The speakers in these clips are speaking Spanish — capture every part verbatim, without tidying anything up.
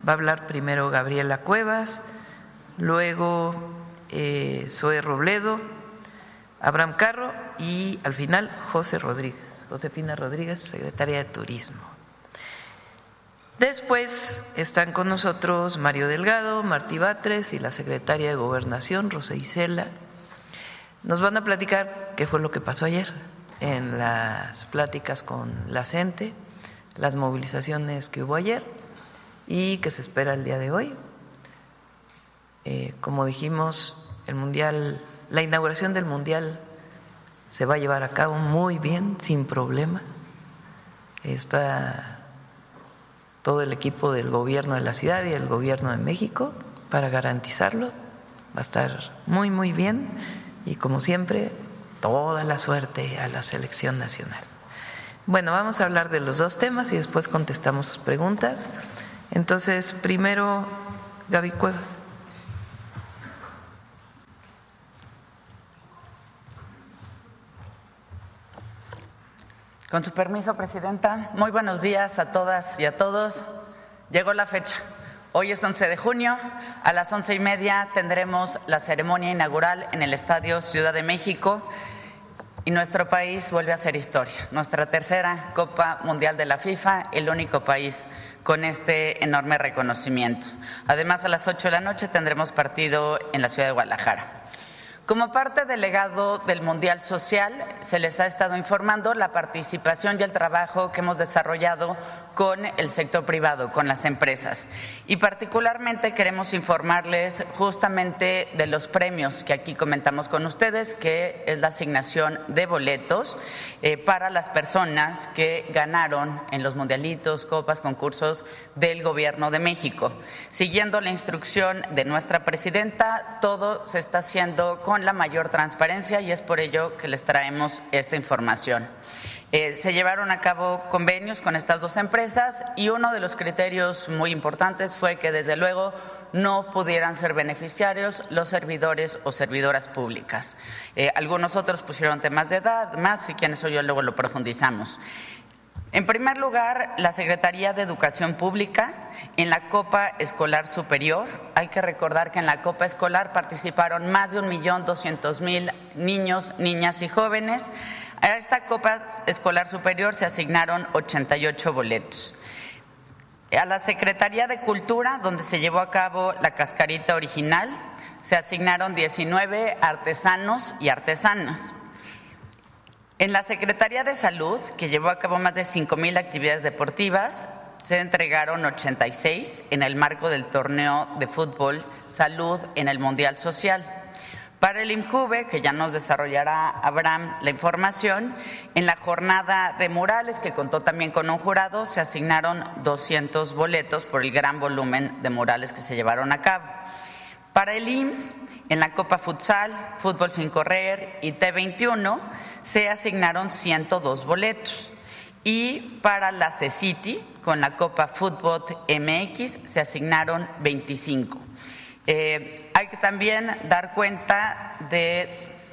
va a hablar primero Gabriela Cuevas, luego eh, Zoe Robledo, Abraham Carro y al final José Rodríguez, Josefina Rodríguez, secretaria de Turismo. Después están con nosotros Mario Delgado, Martí Batres y la secretaria de Gobernación, Rosa Isela. Nos van a platicar qué fue lo que pasó ayer en las pláticas con la CENTE, las movilizaciones que hubo ayer y que se espera el día de hoy. Eh, como dijimos, el mundial, la inauguración del mundial se va a llevar a cabo muy bien, sin problema. Está todo el equipo del gobierno de la ciudad y el gobierno de México para garantizarlo. Va a estar muy, muy bien y, como siempre, toda la suerte a la selección nacional. Bueno, vamos a hablar de los dos temas y después contestamos sus preguntas. Entonces, primero, Gaby Cuevas. Con su permiso, Presidenta, muy buenos días a todas y a todos. Llegó la fecha. Hoy es once de junio, a las once y media tendremos la ceremonia inaugural en el Estadio Ciudad de México y nuestro país vuelve a hacer historia. Nuestra tercera Copa Mundial de la FIFA, el único país con este enorme reconocimiento. Además, a las ocho de la noche tendremos partido en la ciudad de Guadalajara. Como parte del legado del Mundial Social, se les ha estado informando la participación y el trabajo que hemos desarrollado con el sector privado, con las empresas. Y particularmente queremos informarles justamente de los premios que aquí comentamos con ustedes, que es la asignación de boletos eh, para las personas que ganaron en los mundialitos, copas, concursos del Gobierno de México. Siguiendo la instrucción de nuestra presidenta, todo se está haciendo con la mayor transparencia y es por ello que les traemos esta información. Eh, se llevaron a cabo convenios con estas dos empresas y uno de los criterios muy importantes fue que desde luego no pudieran ser beneficiarios los servidores o servidoras públicas. Eh, algunos otros pusieron temas de edad, más, y quien eso yo luego lo profundizamos. En primer lugar, la Secretaría de Educación Pública en la Copa Escolar Superior. Hay que recordar que en la Copa Escolar participaron más de un millón doscientos mil niños, niñas y jóvenes. A esta Copa Escolar Superior se asignaron ochenta y ocho boletos. A la Secretaría de Cultura, donde se llevó a cabo la cascarita original, se asignaron diecinueve artesanos y artesanas. En la Secretaría de Salud, que llevó a cabo más de cinco mil actividades deportivas, se entregaron ochenta y seis en el marco del torneo de fútbol Salud en el Mundial Social. Para el INJUVE, que ya nos desarrollará Abraham la información, en la jornada de murales, que contó también con un jurado, se asignaron doscientos boletos por el gran volumen de murales que se llevaron a cabo. Para el I M S S, en la Copa Futsal, Fútbol sin Correr y T veintiuno, se asignaron ciento dos boletos. Y para la CECITI, con la Copa Fútbol M X, se asignaron veinticinco. Eh, hay que también dar cuenta de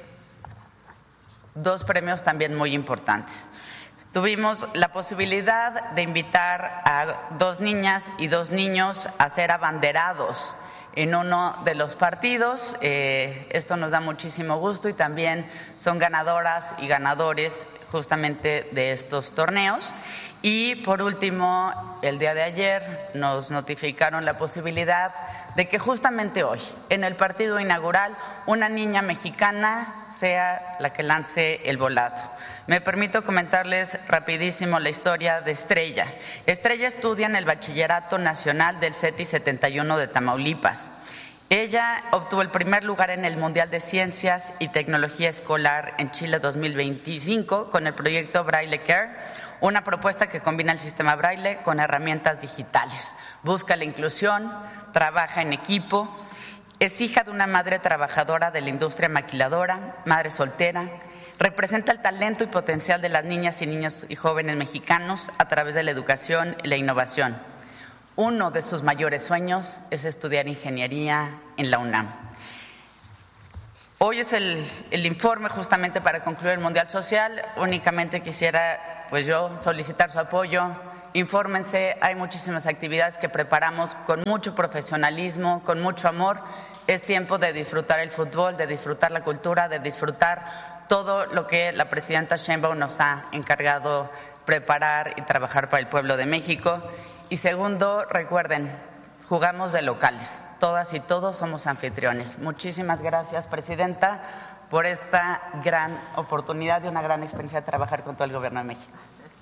dos premios también muy importantes. Tuvimos la posibilidad de invitar a dos niñas y dos niños a ser abanderados en uno de los partidos. Eh, esto nos da muchísimo gusto y también son ganadoras y ganadores justamente de estos torneos. Y por último, el día de ayer nos notificaron la posibilidad de que justamente hoy, en el partido inaugural, una niña mexicana sea la que lance el volado. Me permito comentarles rapidísimo la historia de Estrella. Estrella estudia en el Bachillerato Nacional del CETI setenta y uno de Tamaulipas. Ella obtuvo el primer lugar en el Mundial de Ciencias y Tecnología Escolar en Chile dos mil veinticinco con el proyecto Braille Care, una propuesta que combina el sistema Braille con herramientas digitales. Busca la inclusión, trabaja en equipo, es hija de una madre trabajadora de la industria maquiladora, madre soltera. Representa el talento y potencial de las niñas y niños y jóvenes mexicanos a través de la educación y la innovación. Uno de sus mayores sueños es estudiar ingeniería en la UNAM. Hoy es el, el informe justamente para concluir el Mundial Social. Únicamente quisiera pues yo solicitar su apoyo, infórmense, hay muchísimas actividades que preparamos con mucho profesionalismo, con mucho amor. Es tiempo de disfrutar el fútbol, de disfrutar la cultura, de disfrutar todo lo que la presidenta Sheinbaum nos ha encargado preparar y trabajar para el pueblo de México. Y segundo, recuerden, jugamos de locales, todas y todos somos anfitriones. Muchísimas gracias, presidenta, por esta gran oportunidad y una gran experiencia de trabajar con todo el Gobierno de México.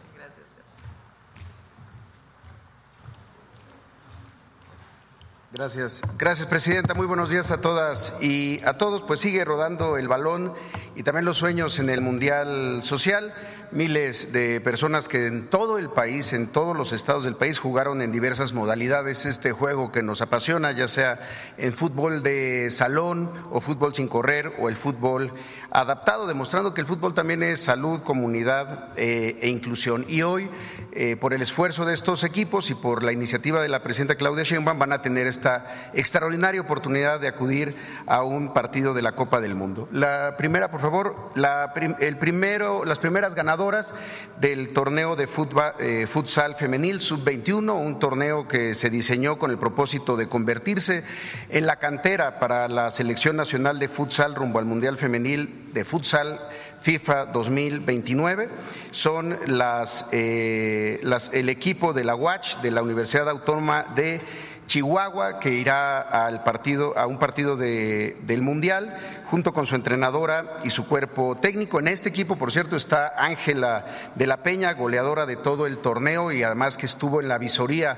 Gracias, gracias presidenta, muy buenos días a todas y a todos. Pues sigue rodando el balón y también los sueños en el Mundial Social. Miles de personas que en todo el país, en todos los estados del país, jugaron en diversas modalidades este juego que nos apasiona, ya sea en fútbol de salón o fútbol sin correr o el fútbol adaptado, demostrando que el fútbol también es salud, comunidad eh, e inclusión. Y hoy, eh, por el esfuerzo de estos equipos y por la iniciativa de la presidenta Claudia Sheinbaum, van a tener esta extraordinaria oportunidad de acudir a un partido de la Copa del Mundo. La primera, por favor, la, el primero, las primeras ganadoras del torneo de fútbol, eh, futsal femenil sub veintiuno, un torneo que se diseñó con el propósito de convertirse en la cantera para la selección nacional de futsal rumbo al Mundial Femenil de Futsal FIFA dos mil veintinueve. Son las, eh, las, el equipo de la U A C H de la Universidad Autónoma de Chihuahua, que irá al partido, a un partido de, del Mundial, junto con su entrenadora y su cuerpo técnico. En este equipo, por cierto, está Ángela de la Peña, goleadora de todo el torneo y además que estuvo en la visoría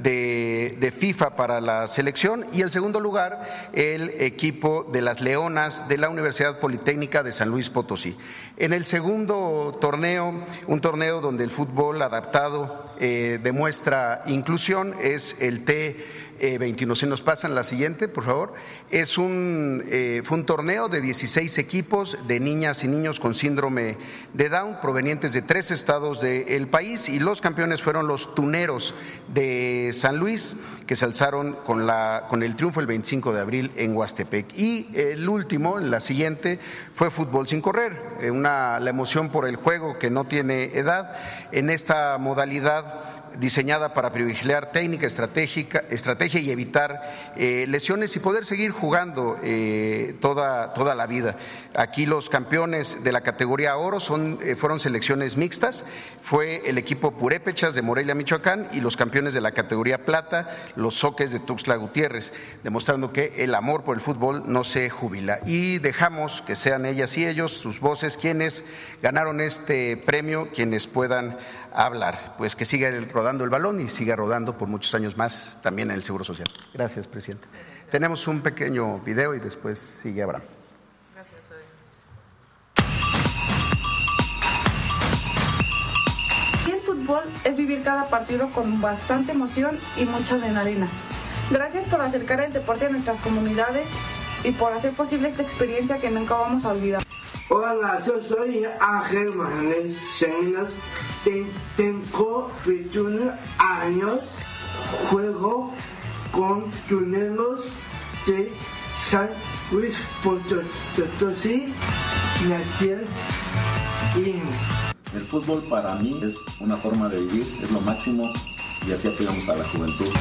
de, de FIFA para la selección. Y el segundo lugar, el equipo de las Leonas de la Universidad Politécnica de San Luis Potosí. En el segundo torneo, un torneo donde el fútbol adaptado eh, demuestra inclusión, es el T veintiuno. Si nos pasan la siguiente, por favor. Es un, eh, fue un torneo de dieciséis equipos de niñas y niños con síndrome de Down provenientes de tres estados del país, y los campeones fueron los Tuneros de San Luis, que se alzaron con, la, con el triunfo el veinticinco de abril en Huastepec. Y el último, la siguiente, fue fútbol sin correr, eh, una, la emoción por el juego que no tiene edad. En esta modalidad diseñada para privilegiar técnica estratégica, estrategia y evitar eh, lesiones y poder seguir jugando eh, toda, toda la vida. Aquí los campeones de la categoría oro son, eh, fueron selecciones mixtas, fue el equipo Purépechas de Morelia, Michoacán, y los campeones de la categoría plata, los Soques de Tuxtla Gutiérrez, demostrando que el amor por el fútbol no se jubila. Y dejamos que sean ellas y ellos, sus voces, quienes ganaron este premio, quienes puedan hablar. Pues que siga rodando el balón y siga rodando por muchos años más también en el Seguro Social. Gracias, presidente. Tenemos un pequeño video y después sigue Abraham. Gracias, Y el fútbol es vivir cada partido con bastante emoción y mucha adrenalina. Gracias por acercar el deporte a nuestras comunidades y por hacer posible esta experiencia que nunca vamos a olvidar. Hola, yo soy Ángel Manuel Salinas, tengo veintiún años, juego con Tuneros de San Luis Potosí. Gracias. El fútbol para mí es una forma de vivir, es lo máximo, y así apoyamos a la juventud.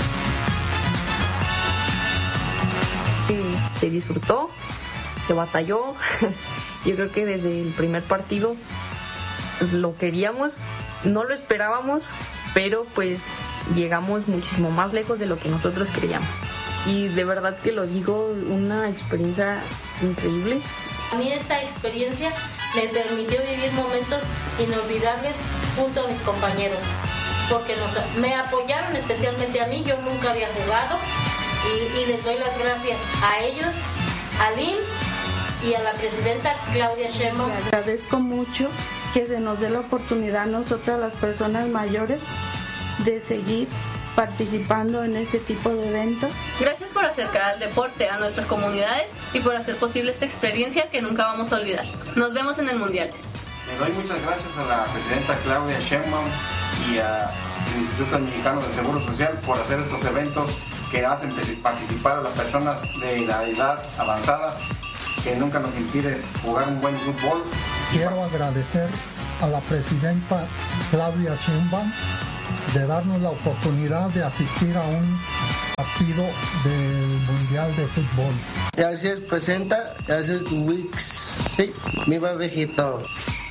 Se disfrutó, se batalló. Yo creo que desde el primer partido lo queríamos, no lo esperábamos, pero pues llegamos muchísimo más lejos de lo que nosotros creíamos. Y de verdad que lo digo, una experiencia increíble. A mí esta experiencia me permitió vivir momentos inolvidables junto a mis compañeros, porque nos, me apoyaron especialmente a mí, yo nunca había jugado, y, y les doy las gracias a ellos, al I M S S y a la presidenta Claudia Sheinbaum. Le agradezco mucho que se nos dé la oportunidad a nosotras, las personas mayores, de seguir participando en este tipo de eventos. Gracias por acercar al deporte a nuestras comunidades y por hacer posible esta experiencia que nunca vamos a olvidar. Nos vemos en el Mundial. Le doy muchas gracias a la presidenta Claudia Sheinbaum y al Instituto Mexicano de Seguro Social por hacer estos eventos que hacen participar a las personas de la edad avanzada, que nunca nos impide jugar un buen fútbol. Quiero agradecer a la presidenta Claudia Sheinbaum de darnos la oportunidad de asistir a un partido del Mundial de Fútbol. Gracias, Presidenta. Gracias, Wix. Sí, viva México.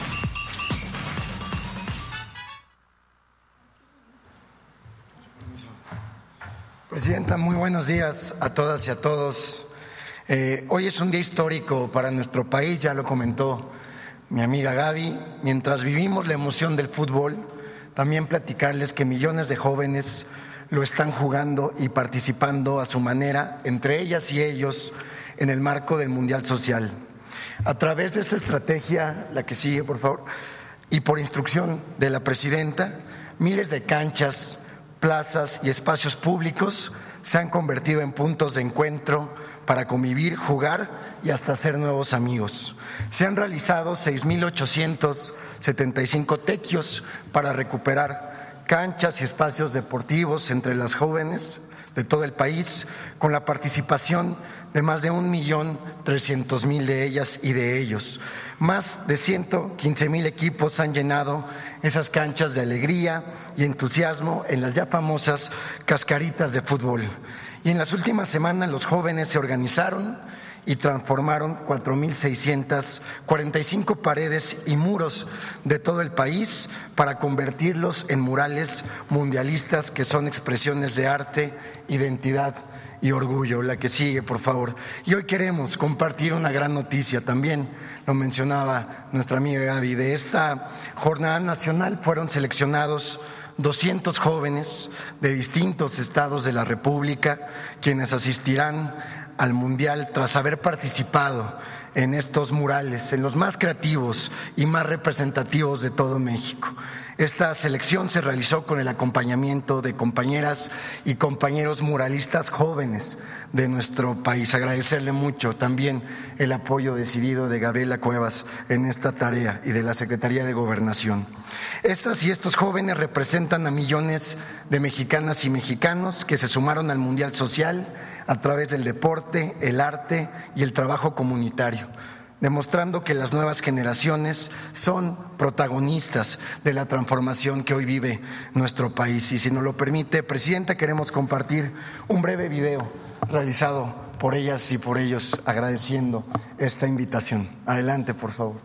Presidenta, muy buenos días a todas y a todos. Eh, hoy es un día histórico para nuestro país, ya lo comentó mi amiga Gaby. Mientras vivimos la emoción del fútbol, también platicarles que millones de jóvenes lo están jugando y participando a su manera, entre ellas y ellos, en el marco del Mundial Social. A través de esta estrategia, la que sigue, por favor, y por instrucción de la Presidenta, miles de canchas, plazas y espacios públicos se han convertido en puntos de encuentro para convivir, jugar y hasta hacer nuevos amigos. Se han realizado seis mil ochocientos setenta y cinco tequios para recuperar canchas y espacios deportivos entre las jóvenes de todo el país, con la participación de más de un millón trescientos mil de ellas y de ellos. Más de ciento quince mil equipos han llenado esas canchas de alegría y entusiasmo en las ya famosas cascaritas de fútbol. Y en las últimas semanas los jóvenes se organizaron y transformaron cuatro mil seiscientas cuarenta y cinco paredes y muros de todo el país para convertirlos en murales mundialistas que son expresiones de arte, identidad y orgullo. La que sigue, por favor. Y hoy queremos compartir una gran noticia también, lo mencionaba nuestra amiga Gaby. De esta jornada nacional fueron seleccionados doscientos jóvenes de distintos estados de la República, quienes asistirán al Mundial tras haber participado en estos murales, en los más creativos y más representativos de todo México. Esta selección se realizó con el acompañamiento de compañeras y compañeros muralistas jóvenes de nuestro país. Agradecerle mucho también el apoyo decidido de Gabriela Cuevas en esta tarea y de la Secretaría de Gobernación. Estas y estos jóvenes representan a millones de mexicanas y mexicanos que se sumaron al Mundial Social a través del deporte, el arte y el trabajo comunitario, demostrando que las nuevas generaciones son protagonistas de la transformación que hoy vive nuestro país. Y si nos lo permite, Presidenta, queremos compartir un breve video realizado por ellas y por ellos, agradeciendo esta invitación. Adelante, por favor.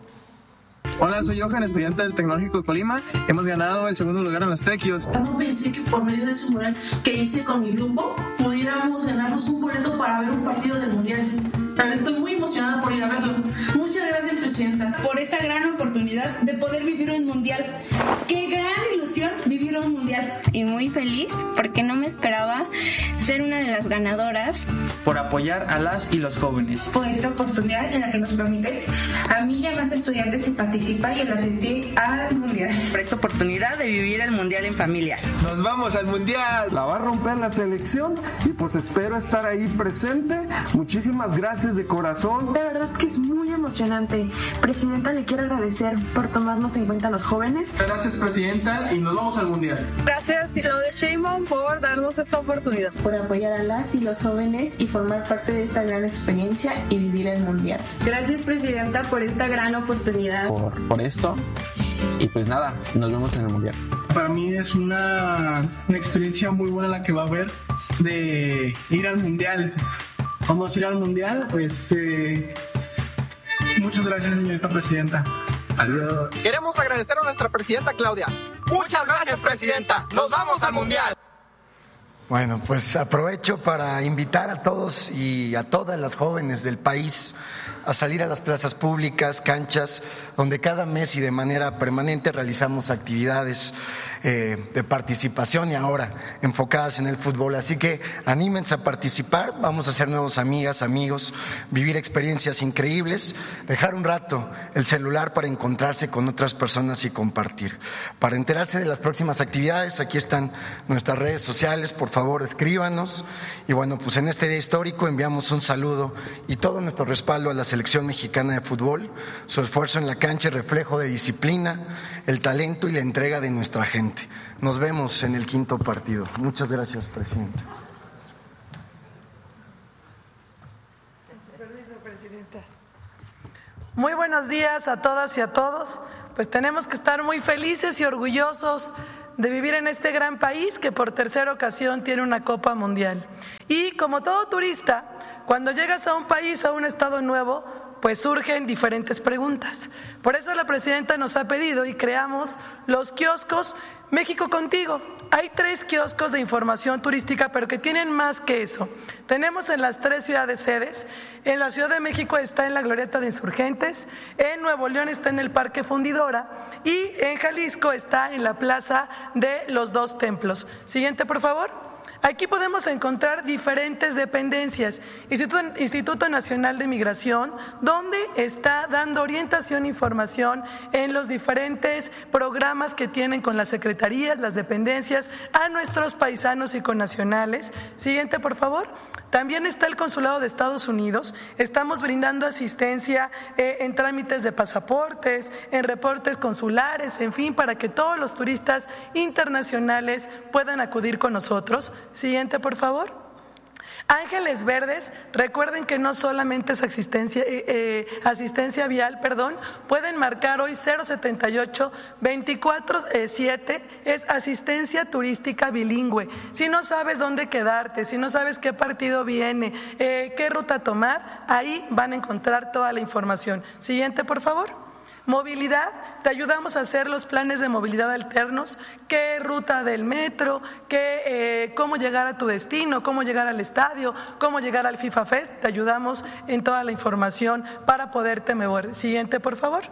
Hola, soy Johan, estudiante del Tecnológico de Colima. Hemos ganado el segundo lugar en los tequios. No pensé que por medio de ese mural que hice con mi grupo pudiéramos ganarnos un boleto para ver un partido del Mundial. Pero estoy muy emocionada por ir a verlo. Muchas gracias, Presidenta. Por esta gran oportunidad de poder vivir un Mundial. ¡Qué gran ilusión vivir un Mundial! Y muy feliz porque no me esperaba ser una de las ganadoras. Por apoyar a las y los jóvenes. Por esta oportunidad en la que nos permites a mí y a más estudiantes participar y el asistir al Mundial. Por esta oportunidad de vivir el Mundial en familia. ¡Nos vamos al Mundial! La va a romper la selección y pues espero estar ahí presente. Muchísimas gracias de corazón. De verdad que es muy emocionante. Presidenta, le quiero agradecer por tomarnos en cuenta a los jóvenes. Gracias, Presidenta, y nos vamos al Mundial. Gracias, Claudia Sheinbaum, por darnos esta oportunidad. Por apoyar a las y los jóvenes y formar parte de esta gran experiencia y vivir el Mundial. Gracias, Presidenta, por esta gran oportunidad. Por, por esto. Y pues nada, nos vemos en el Mundial. Para mí es una, una experiencia muy buena la que va a haber de ir al Mundial. Vamos a ir al Mundial, pues eh, muchas gracias, señorita Presidenta. Adiós. Queremos agradecer a nuestra Presidenta Claudia. Muchas gracias, Presidenta. Nos vamos al Mundial. Bueno, pues aprovecho para invitar a todos y a todas las jóvenes del país a salir a las plazas públicas, canchas, donde cada mes y de manera permanente realizamos actividades eh, de participación y ahora enfocadas en el fútbol. Así que anímense a participar, vamos a hacer nuevos amigas, amigos, vivir experiencias increíbles, dejar un rato el celular para encontrarse con otras personas y compartir. Para enterarse de las próximas actividades, aquí están nuestras redes sociales, por favor escríbanos. Y bueno, pues en este día histórico enviamos un saludo y todo nuestro respaldo a la Selección Mexicana de Fútbol. Su esfuerzo en la cancha es reflejo de disciplina, el talento y la entrega de nuestra gente. Nos vemos en el quinto partido. Muchas gracias, Presidenta. Permiso, Presidenta. Muy buenos días a todas y a todos. Pues tenemos que estar muy felices y orgullosos de vivir en este gran país que por tercera ocasión tiene una Copa Mundial. Y como todo turista, cuando llegas a un país, a un estado nuevo, pues surgen diferentes preguntas. Por eso la presidenta nos ha pedido y creamos los kioscos México Contigo. Hay tres kioscos de información turística, pero que tienen más que eso. Tenemos en las tres ciudades sedes. En la Ciudad de México está en la Glorieta de Insurgentes, en Nuevo León está en el Parque Fundidora y en Jalisco está en la Plaza de los Dos Templos. Siguiente, por favor. Aquí podemos encontrar diferentes dependencias. Instituto, Instituto Nacional de Migración, donde está dando orientación e información en los diferentes programas que tienen con las secretarías, las dependencias, a nuestros paisanos y connacionales. Siguiente, por favor. También está el Consulado de Estados Unidos. Estamos brindando asistencia eh, en trámites de pasaportes, en reportes consulares, en fin, para que todos los turistas internacionales puedan acudir con nosotros. Siguiente, por favor. Ángeles Verdes, recuerden que no solamente es asistencia, eh, eh, asistencia vial, perdón, pueden marcar hoy cero setenta y ocho veinticuatro siete, es asistencia turística bilingüe. Si no sabes dónde quedarte, si no sabes qué partido viene, eh, qué ruta tomar, ahí van a encontrar toda la información. Siguiente, por favor. Movilidad, te ayudamos a hacer los planes de movilidad alternos, qué ruta del metro, qué, eh, cómo llegar a tu destino, cómo llegar al estadio, cómo llegar al FIFA Fest, te ayudamos en toda la información para poderte mover. Siguiente, por favor.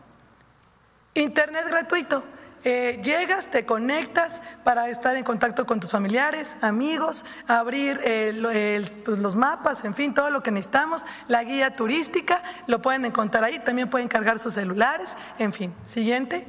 Internet gratuito. Eh, llegas, te conectas para estar en contacto con tus familiares, amigos, abrir eh, lo, el, pues los mapas, en fin, todo lo que necesitamos, la guía turística, lo pueden encontrar ahí, también pueden cargar sus celulares, en fin. Siguiente.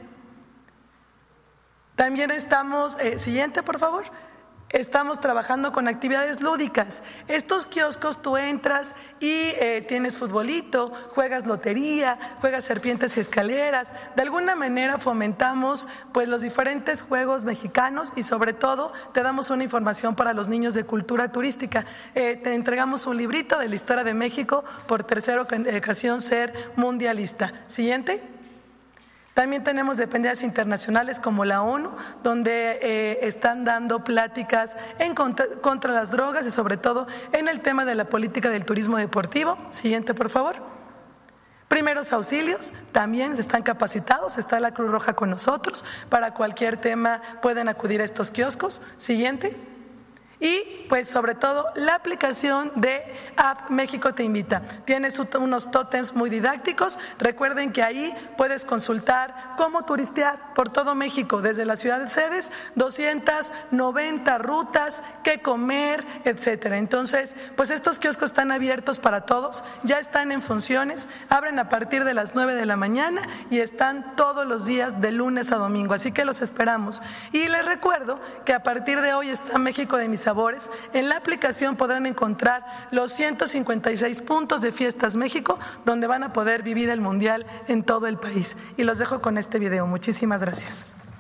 También estamos, eh, siguiente por favor. Estamos trabajando con actividades lúdicas. Estos kioscos tú entras y eh, tienes futbolito, juegas lotería, juegas serpientes y escaleras. De alguna manera fomentamos pues los diferentes juegos mexicanos y sobre todo te damos una información para los niños de cultura turística. Eh, te entregamos un librito de la historia de México por tercera ocasión ser mundialista. Siguiente. También tenemos dependencias internacionales como la ONU, donde eh, están dando pláticas en contra, contra las drogas y sobre todo en el tema de la política del turismo deportivo. Siguiente, por favor. Primeros auxilios, también están capacitados, está la Cruz Roja con nosotros. Para cualquier tema pueden acudir a estos kioscos. Siguiente. Y pues sobre todo la aplicación de App México Te Invita. Tienes unos tótems muy didácticos. Recuerden que ahí puedes consultar cómo turistear por todo México, desde la ciudad de sedes, doscientas noventa rutas, qué comer, etcétera. Entonces, pues estos kioscos están abiertos para todos, ya están en funciones, abren a partir de las nueve de la mañana y están todos los días de lunes a domingo, así que los esperamos. Y les recuerdo que a partir de hoy está México de Mis Sabores. En la aplicación podrán encontrar los ciento cincuenta y seis puntos de Fiestas México, donde van a poder vivir el Mundial en todo el país. Y los dejo con este video. Muchísimas gracias.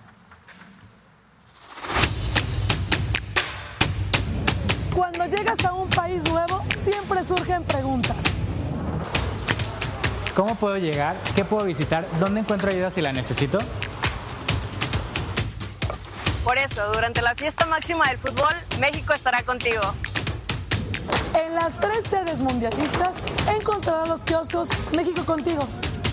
Cuando llegas a un país nuevo, siempre surgen preguntas. ¿Cómo puedo llegar? ¿Qué puedo visitar? ¿Dónde encuentro ayuda si la necesito? Por eso, durante la fiesta máxima del fútbol, México estará contigo. En las tres sedes mundialistas encontrarás los kioscos México Contigo.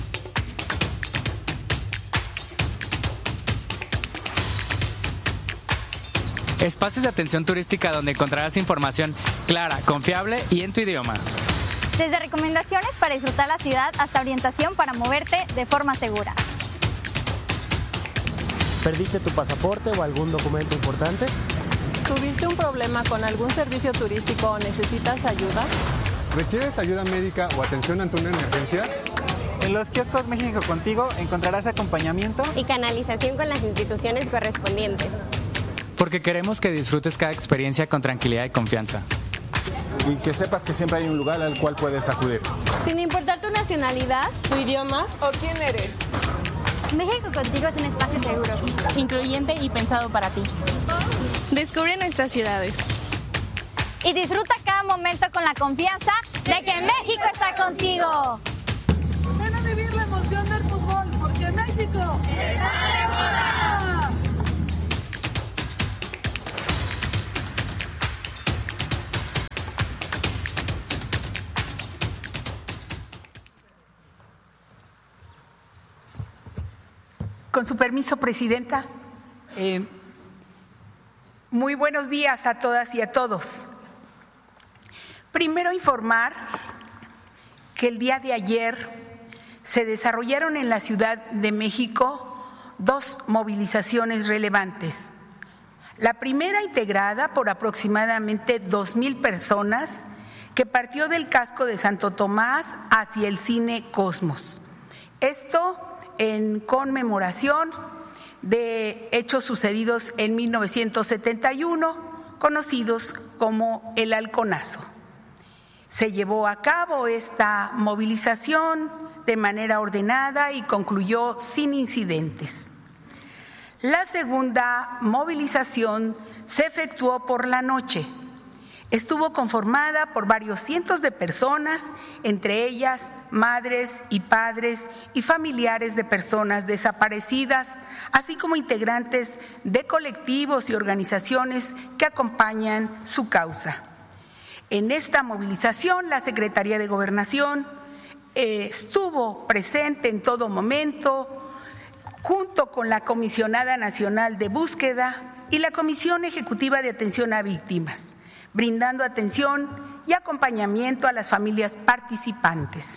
Espacios de atención turística donde encontrarás información clara, confiable y en tu idioma. Desde recomendaciones para disfrutar la ciudad hasta orientación para moverte de forma segura. ¿Perdiste tu pasaporte o algún documento importante? ¿Tuviste un problema con algún servicio turístico o necesitas ayuda? ¿Requieres ayuda médica o atención ante una emergencia? En los kioscos México Contigo encontrarás acompañamiento y canalización con las instituciones correspondientes. Porque queremos que disfrutes cada experiencia con tranquilidad y confianza. Y que sepas que siempre hay un lugar al cual puedes acudir. Sin importar tu nacionalidad, tu idioma o quién eres. México Contigo es un espacio seguro, incluyente y pensado para ti. Descubre nuestras ciudades. Y disfruta cada momento con la confianza de que México está contigo. Ven a vivir la emoción del fútbol, porque México está de moda. Con su permiso, Presidenta. Eh, muy buenos días a todas y a todos. Primero informar que el día de ayer se desarrollaron en la Ciudad de México dos movilizaciones relevantes. La primera, integrada por aproximadamente dos mil personas, que partió del casco de Santo Tomás hacia el Cine Cosmos. Esto en conmemoración de hechos sucedidos en mil novecientos setenta y uno, conocidos como el Halconazo. Se llevó a cabo esta movilización de manera ordenada y concluyó sin incidentes. La segunda movilización se efectuó por la noche. Estuvo conformada por varios cientos de personas, entre ellas madres y padres y familiares de personas desaparecidas, así como integrantes de colectivos y organizaciones que acompañan su causa. En esta movilización, la Secretaría de Gobernación eh, estuvo presente en todo momento, junto con la Comisionada Nacional de Búsqueda y la Comisión Ejecutiva de Atención a Víctimas, brindando atención y acompañamiento a las familias participantes.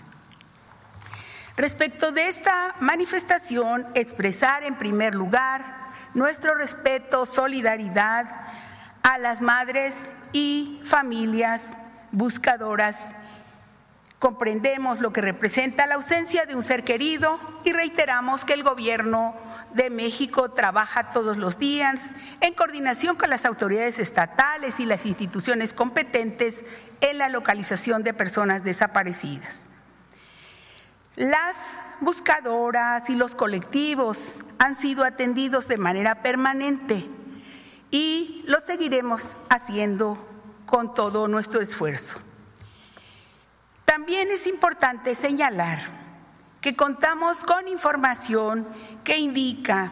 Respecto de esta manifestación, expresar en primer lugar nuestro respeto, solidaridad a las madres y familias buscadoras. Comprendemos lo que representa la ausencia de un ser querido y reiteramos que el Gobierno de México trabaja todos los días en coordinación con las autoridades estatales y las instituciones competentes en la localización de personas desaparecidas. Las buscadoras y los colectivos han sido atendidos de manera permanente y lo seguiremos haciendo con todo nuestro esfuerzo. También es importante señalar que contamos con información que indica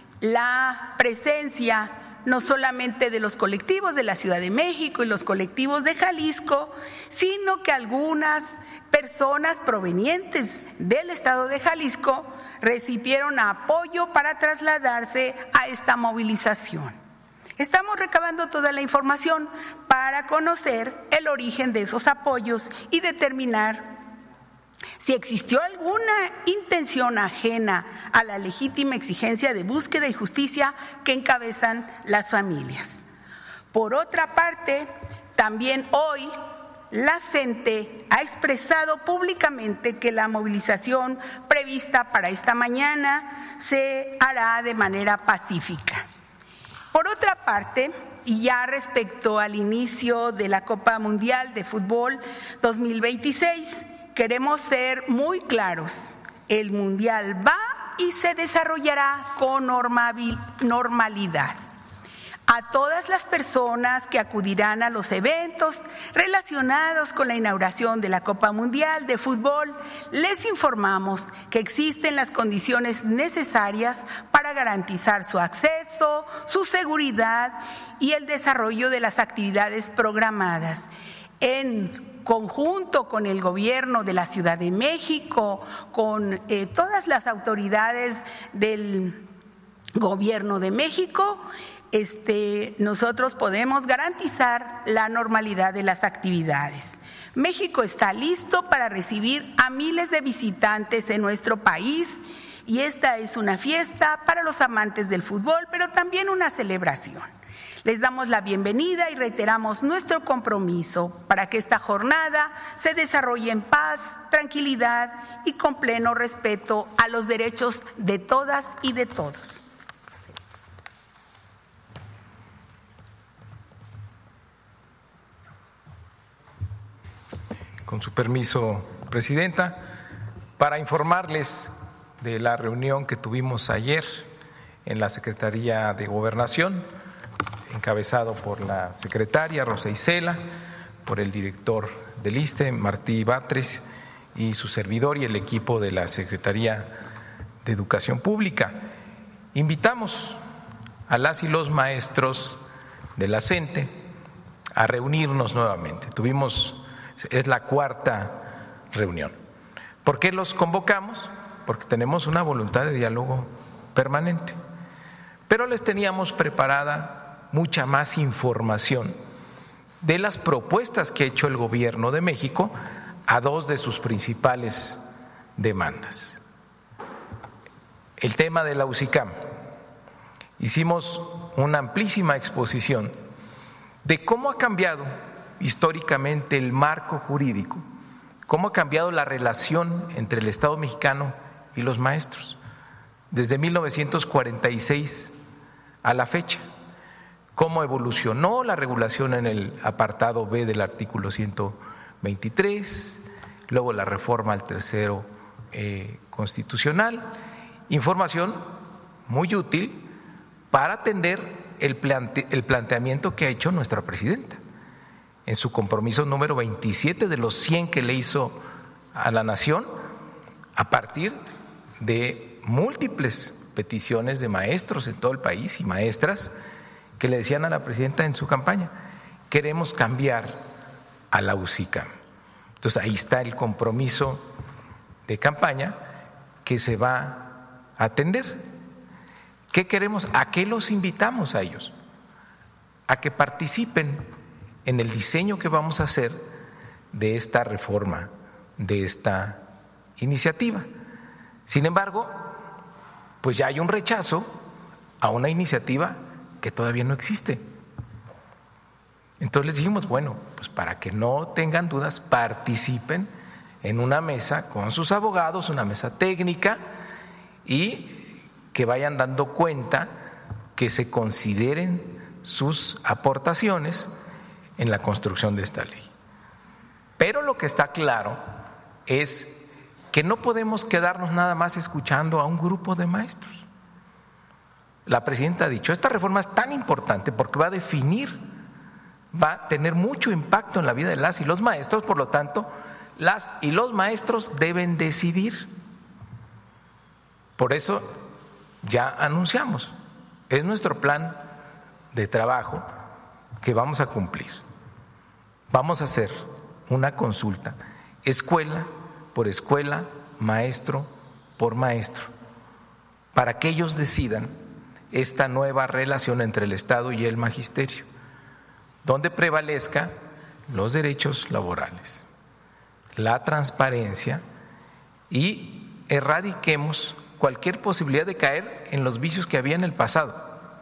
la presencia no solamente de los colectivos de la Ciudad de México y los colectivos de Jalisco, sino que algunas personas provenientes del estado de Jalisco recibieron apoyo para trasladarse a esta movilización. Estamos recabando toda la información para conocer el origen de esos apoyos y determinar si existió alguna intención ajena a la legítima exigencia de búsqueda y justicia que encabezan las familias. Por otra parte, también hoy la CENTE ha expresado públicamente que la movilización prevista para esta mañana se hará de manera pacífica. Por otra parte, y ya respecto al inicio de la Copa Mundial de Fútbol dos mil veintiséis, queremos ser muy claros. El Mundial va y se desarrollará con normalidad. A todas las personas que acudirán a los eventos relacionados con la inauguración de la Copa Mundial de Fútbol, les informamos que existen las condiciones necesarias para garantizar su acceso, su seguridad y el desarrollo de las actividades programadas. En conjunto con el Gobierno de la Ciudad de México, con eh, todas las autoridades del Gobierno de México, Este, nosotros podemos garantizar la normalidad de las actividades. México está listo para recibir a miles de visitantes en nuestro país y esta es una fiesta para los amantes del fútbol, pero también una celebración. Les damos la bienvenida y reiteramos nuestro compromiso para que esta jornada se desarrolle en paz, tranquilidad y con pleno respeto a los derechos de todas y de todos. Con su permiso, Presidenta, para informarles de la reunión que tuvimos ayer en la Secretaría de Gobernación, encabezado por la secretaria Rosa Isela, por el director del I S S S T E, Martí Batres, y su servidor y el equipo de la Secretaría de Educación Pública. Invitamos a las y los maestros de la CENTE a reunirnos nuevamente. Tuvimos Es la cuarta reunión. ¿Por qué los convocamos? Porque tenemos una voluntad de diálogo permanente. Pero les teníamos preparada mucha más información de las propuestas que ha hecho el gobierno de México a dos de sus principales demandas. El tema de la U C I C A M. Hicimos una amplísima exposición de cómo ha cambiado históricamente el marco jurídico, cómo ha cambiado la relación entre el Estado mexicano y los maestros desde mil novecientos cuarenta y seis a la fecha, cómo evolucionó la regulación en el apartado B del artículo ciento veintitrés, luego la reforma al tercero eh, constitucional, información muy útil para atender el, plante, el planteamiento que ha hecho nuestra presidenta en su compromiso número veintisiete de los cien que le hizo a la nación a partir de múltiples peticiones de maestros en todo el país y maestras que le decían a la presidenta en su campaña: queremos cambiar a la U C I C A M. Entonces ahí está el compromiso de campaña que se va a atender. ¿Qué queremos? ¿A qué los invitamos a ellos? A que participen en el diseño que vamos a hacer de esta reforma, de esta iniciativa. Sin embargo, pues ya hay un rechazo a una iniciativa que todavía no existe. Entonces les dijimos, bueno, pues para que no tengan dudas, participen en una mesa con sus abogados, una mesa técnica, y que vayan dando cuenta, que se consideren sus aportaciones en la construcción de esta ley. Pero lo que está claro es que no podemos quedarnos nada más escuchando a un grupo de maestros. La presidenta ha dicho, esta reforma es tan importante porque va a definir, va a tener mucho impacto en la vida de las y los maestros, por lo tanto, las y los maestros deben decidir. Por eso ya anunciamos, es nuestro plan de trabajo que vamos a cumplir. Vamos a hacer una consulta, escuela por escuela, maestro por maestro, para que ellos decidan esta nueva relación entre el Estado y el magisterio, donde prevalezca los derechos laborales, la transparencia, y erradiquemos cualquier posibilidad de caer en los vicios que había en el pasado,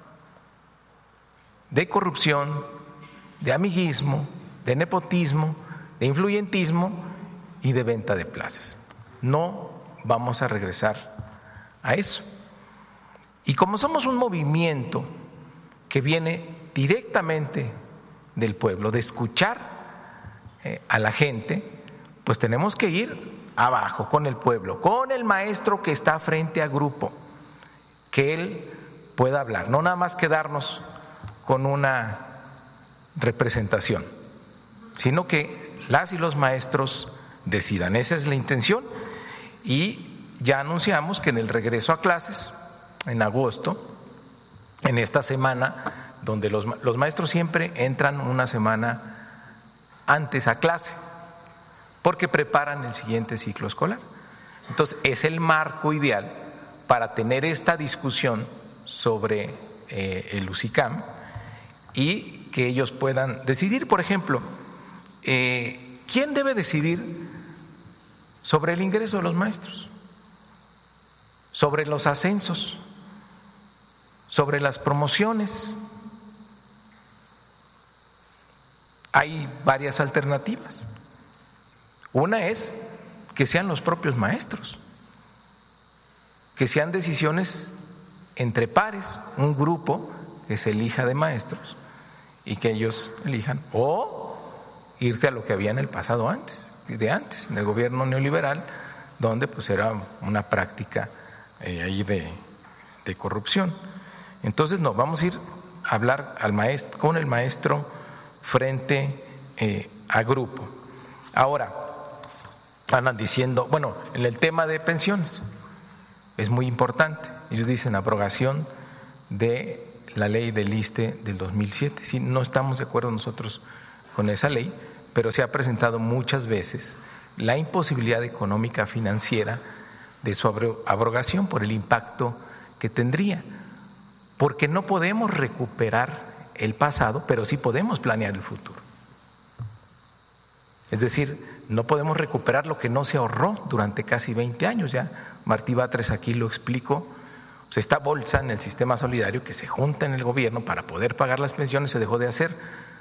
de corrupción, de amiguismo, de nepotismo, de influyentismo y de venta de plazas. No vamos a regresar a eso. Y como somos un movimiento que viene directamente del pueblo, de escuchar eh, a la gente, pues tenemos que ir abajo con el pueblo, con el maestro que está frente a grupo, que él pueda hablar, no nada más quedarnos con una representación, sino que las y los maestros decidan. Esa es la intención, y ya anunciamos que en el regreso a clases, en agosto, en esta semana, donde los, los maestros siempre entran una semana antes a clase, porque preparan el siguiente ciclo escolar. Entonces, es el marco ideal para tener esta discusión sobre eh, el U C I C A M y que ellos puedan decidir. Por ejemplo, eh, ¿quién debe decidir sobre el ingreso de los maestros? Sobre los ascensos, sobre las promociones. Hay varias alternativas. Una es que sean los propios maestros, que sean decisiones entre pares, un grupo que se elija de maestros y que ellos elijan, o irte a lo que había en el pasado antes, de antes, en el gobierno neoliberal, donde pues era una práctica eh, ahí de, de corrupción. Entonces no, vamos a ir a hablar al maestro, con el maestro frente eh, a grupo. Ahora, andan diciendo, bueno, en el tema de pensiones es muy importante. Ellos dicen abrogación de la ley del ISSSTE del dos mil siete. Sí, no estamos de acuerdo nosotros con esa ley, pero se ha presentado muchas veces la imposibilidad económica financiera de su abrogación por el impacto que tendría, porque no podemos recuperar el pasado, pero sí podemos planear el futuro. Es decir, no podemos recuperar lo que no se ahorró durante casi veinte años. Ya Martí Batres aquí lo explicó. Pues esta bolsa en el sistema solidario que se junta en el gobierno para poder pagar las pensiones se dejó de hacer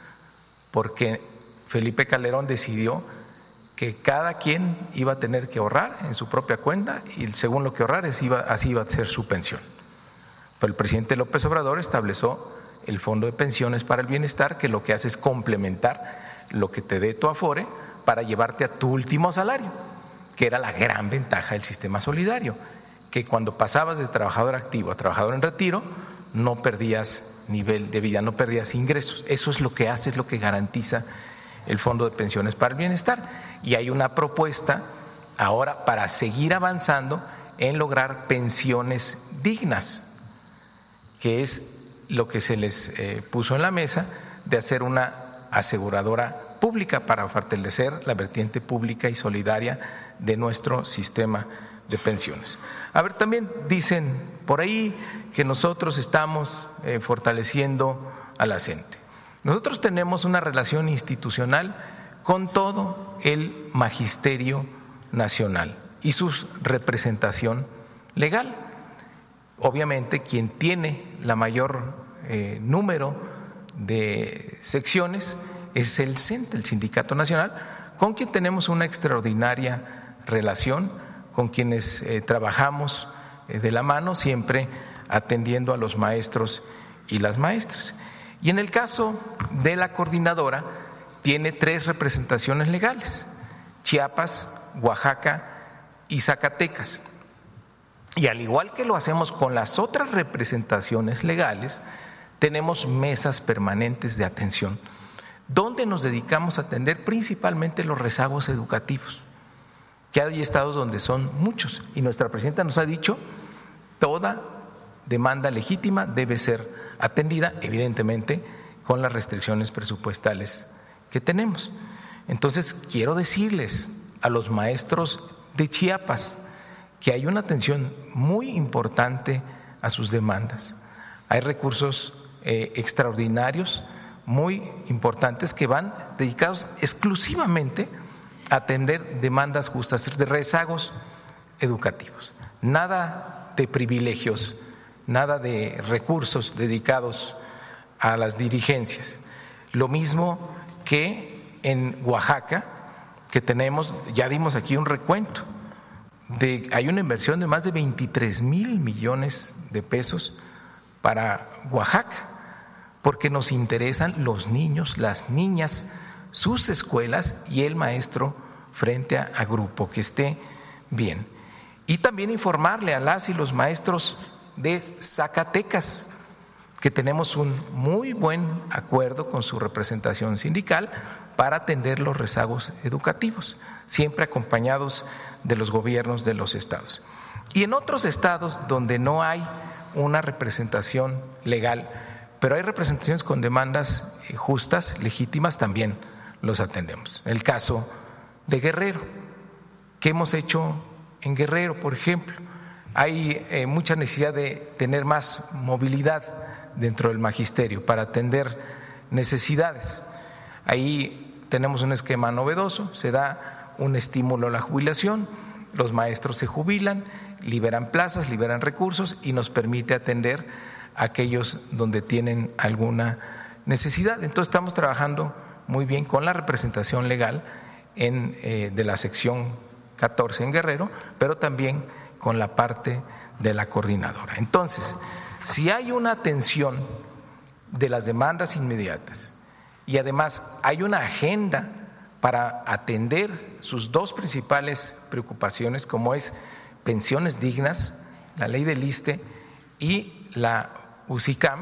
porque Felipe Calderón decidió que cada quien iba a tener que ahorrar en su propia cuenta y según lo que ahorrar iba, así iba a ser su pensión. Pero el presidente López Obrador estableció el Fondo de Pensiones para el Bienestar, que lo que hace es complementar lo que te dé tu Afore para llevarte a tu último salario, que era la gran ventaja del sistema solidario, que cuando pasabas de trabajador activo a trabajador en retiro no perdías nivel de vida, no perdías ingresos. Eso es lo que hace, es lo que garantiza el Fondo de Pensiones para el Bienestar. Y hay una propuesta ahora para seguir avanzando en lograr pensiones dignas, que es lo que se les eh, puso en la mesa de hacer una aseguradora pública para fortalecer la vertiente pública y solidaria de nuestro sistema de pensiones. A ver, también dicen por ahí que nosotros estamos eh, fortaleciendo a la gente. Nosotros tenemos una relación institucional con todo el magisterio nacional y su representación legal. Obviamente, quien tiene la mayor eh, número de secciones es el C E N T E, el Sindicato Nacional, con quien tenemos una extraordinaria relación, con quienes eh, trabajamos eh, de la mano, siempre atendiendo a los maestros y las maestras. Y en el caso de la coordinadora, tiene tres representaciones legales: Chiapas, Oaxaca y Zacatecas. Y al igual que lo hacemos con las otras representaciones legales, tenemos mesas permanentes de atención, donde nos dedicamos a atender principalmente los rezagos educativos, que hay estados donde son muchos. Y nuestra presidenta nos ha dicho, toda demanda legítima debe ser atendida, evidentemente, con las restricciones presupuestales que tenemos. Entonces, quiero decirles a los maestros de Chiapas que hay una atención muy importante a sus demandas. Hay recursos eh, extraordinarios, muy importantes, que van dedicados exclusivamente a atender demandas justas, de rezagos educativos. Nada de privilegios, nada de recursos dedicados a las dirigencias. Lo mismo que en Oaxaca, que tenemos, ya dimos aquí un recuento, de, hay una inversión de más de veintitrés mil millones de pesos para Oaxaca, porque nos interesan los niños, las niñas, sus escuelas y el maestro frente a, a grupo, que esté bien. Y también informarle a las y los maestros de Zacatecas que tenemos un muy buen acuerdo con su representación sindical para atender los rezagos educativos, siempre acompañados de los gobiernos de los estados. Y en otros estados donde no hay una representación legal, pero hay representaciones con demandas justas, legítimas, también los atendemos. El caso de Guerrero, ¿qué hemos hecho en Guerrero, por ejemplo? Hay eh, mucha necesidad de tener más movilidad dentro del magisterio para atender necesidades. Ahí tenemos un esquema novedoso, se da un estímulo a la jubilación, los maestros se jubilan, liberan plazas, liberan recursos y nos permite atender a aquellos donde tienen alguna necesidad. Entonces estamos trabajando muy bien con la representación legal en, eh, de la sección catorce en Guerrero, pero también con la parte de la coordinadora. Entonces, si hay una atención de las demandas inmediatas y además hay una agenda para atender sus dos principales preocupaciones, como es pensiones dignas, la ley del ISSSTE y la UCICAM,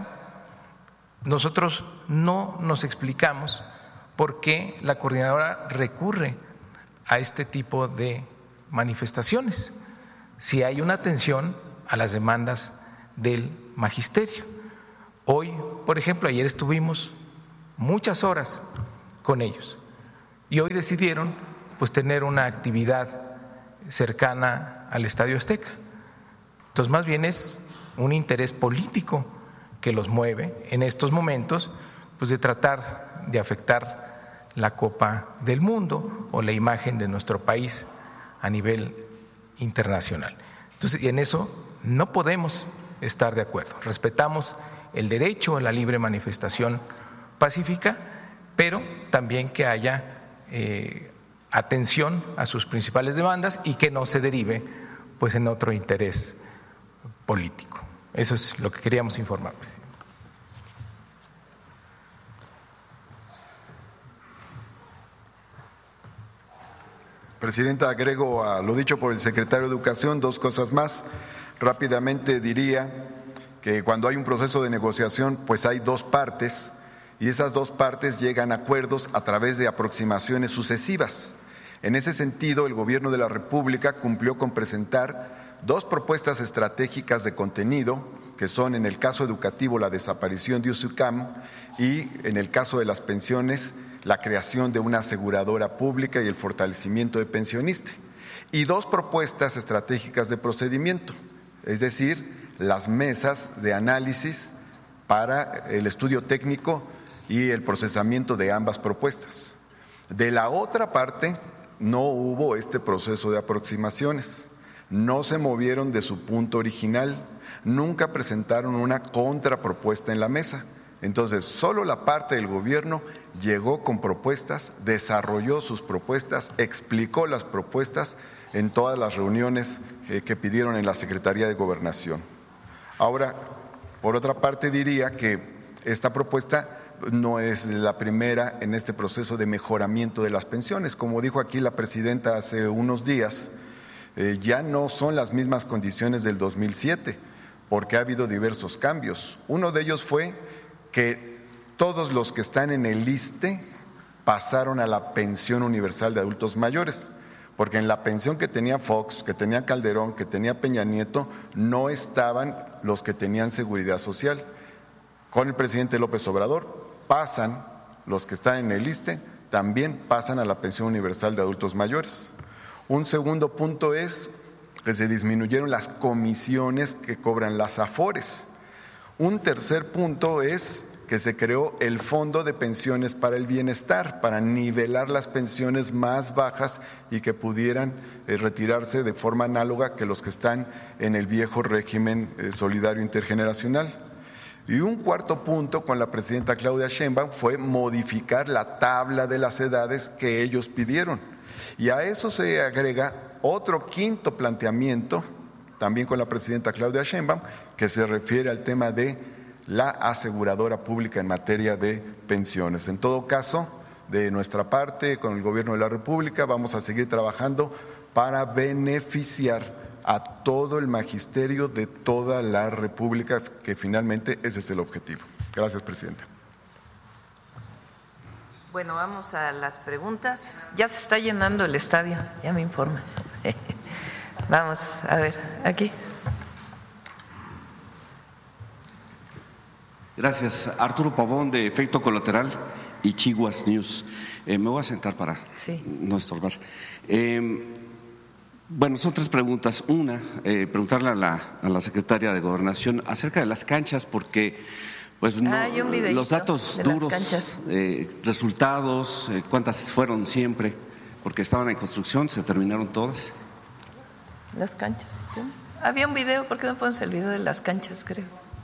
nosotros no nos explicamos por qué la coordinadora recurre a este tipo de manifestaciones, si hay una atención a las demandas del magisterio. Hoy, por ejemplo, ayer estuvimos muchas horas con ellos y hoy decidieron pues tener una actividad cercana al Estadio Azteca. Entonces, más bien es un interés político que los mueve en estos momentos, pues de tratar de afectar la Copa del Mundo o la imagen de nuestro país a nivel internacional. Entonces, y en eso no podemos estar de acuerdo. Respetamos el derecho a la libre manifestación pacífica, pero también que haya eh, atención a sus principales demandas y que no se derive pues en otro interés político. Eso es lo que queríamos informar, presidente. Presidenta, agrego a lo dicho por el secretario de Educación dos cosas más. Rápidamente diría que cuando hay un proceso de negociación, pues hay dos partes y esas dos partes llegan a acuerdos a través de aproximaciones sucesivas. En ese sentido, el Gobierno de la República cumplió con presentar dos propuestas estratégicas de contenido, que son en el caso educativo la desaparición de USUCAM y en el caso de las pensiones la creación de una aseguradora pública y el fortalecimiento de pensionistas, y dos propuestas estratégicas de procedimiento, es decir, las mesas de análisis para el estudio técnico y el procesamiento de ambas propuestas. De la otra parte, no hubo este proceso de aproximaciones, no se movieron de su punto original, nunca presentaron una contrapropuesta en la mesa. Entonces, solo la parte del gobierno llegó con propuestas, desarrolló sus propuestas, explicó las propuestas en todas las reuniones eh, que pidieron en la Secretaría de Gobernación. Ahora, por otra parte, diría que esta propuesta no es la primera en este proceso de mejoramiento de las pensiones. Como dijo aquí la presidenta hace unos días, eh, ya no son las mismas condiciones del dos mil siete, porque ha habido diversos cambios. Uno de ellos fue que todos los que están en el ISSSTE pasaron a la pensión universal de adultos mayores, porque en la pensión que tenía Fox, que tenía Calderón, que tenía Peña Nieto, no estaban los que tenían seguridad social. Con el presidente López Obrador pasan los que están en el ISSSTE, también pasan a la pensión universal de adultos mayores. Un segundo punto es que se disminuyeron las comisiones que cobran las AFORES. Un tercer punto es que se creó el Fondo de Pensiones para el Bienestar, para nivelar las pensiones más bajas y que pudieran eh, retirarse de forma análoga que los que están en el viejo régimen eh, solidario intergeneracional. Y un cuarto punto con la presidenta Claudia Sheinbaum fue modificar la tabla de las edades que ellos pidieron. Y a eso se agrega otro quinto planteamiento, también con la presidenta Claudia Sheinbaum, que se refiere al tema de la aseguradora pública en materia de pensiones. En todo caso, de nuestra parte, con el Gobierno de la República, vamos a seguir trabajando para beneficiar a todo el magisterio de toda la República, que finalmente ese es el objetivo. Gracias, presidenta. Bueno, vamos a las preguntas. Ya se está llenando el estadio, ya me informan. Vamos, a ver, aquí. Gracias. Arturo Pavón, de Efecto Colateral y Chihuas News. Eh, me voy a sentar para sí. no estorbar. Eh, bueno, son tres preguntas. Una, eh, preguntarle a la, a la secretaria de Gobernación acerca de las canchas, porque pues no, ah, los datos duros, eh, resultados, eh, cuántas fueron siempre, porque estaban en construcción, se terminaron todas. Las canchas. ¿Sí? Había un video, ¿por qué no pones el video de las canchas, creo?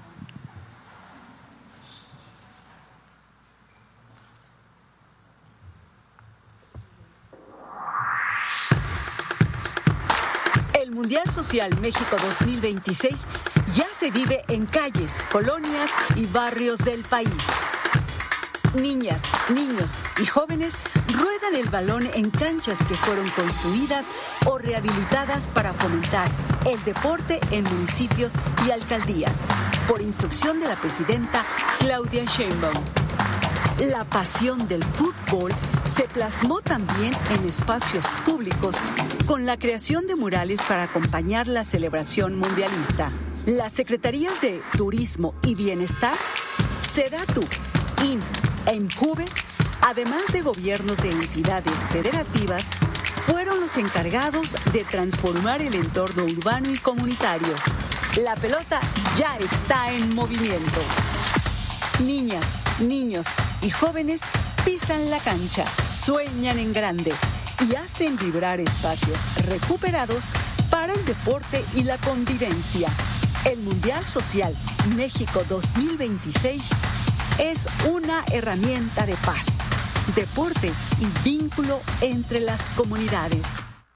El Mundial Social México dos mil veintiséis ya se vive en calles, colonias y barrios del país. Niñas, niños y jóvenes ruedan el balón en canchas que fueron construidas o rehabilitadas para fomentar el deporte en municipios y alcaldías, por instrucción de la presidenta Claudia Sheinbaum. La pasión del fútbol se plasmó también en espacios públicos con la creación de murales para acompañar la celebración mundialista. Las secretarías de Turismo y Bienestar, SEDATU, I M S S e INJUVE, además de gobiernos de entidades federativas, fueron los encargados de transformar el entorno urbano y comunitario. La pelota ya está en movimiento. Niñas, niños y jóvenes pisan la cancha, sueñan en grande y hacen vibrar espacios recuperados para el deporte y la convivencia. El Mundial Social México dos mil veintiséis es una herramienta de paz, deporte y vínculo entre las comunidades.